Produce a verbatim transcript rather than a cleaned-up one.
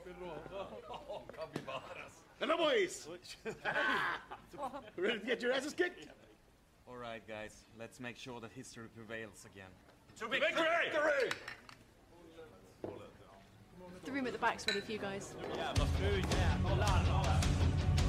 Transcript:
Hello, boys! Ready to get your asses kicked? All right, guys. Let's make sure that history prevails again. To victory! Victory! The room at the back's ready for you guys. Jävla fru, jävla.